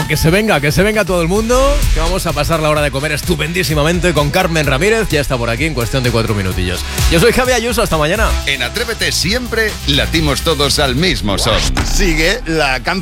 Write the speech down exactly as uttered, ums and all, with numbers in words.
ánimo, que se venga, que se venga todo el mundo, que vamos a pasar la hora de comer estupendísimamente con Carmen Ramírez, ya está por aquí en cuestión de cuatro minutillos. Yo soy Javi Ayuso, hasta mañana. En Atrévete siempre latimos todos al mismo son. Sigue la canción.